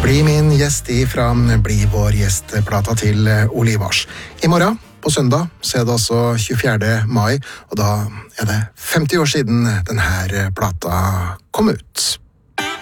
Bli min gjest ifra Bli vår gjest-plata til Olivars. I morgen, på søndag, så det altså 24. mai, og da det 50 år siden denne plata kom ut.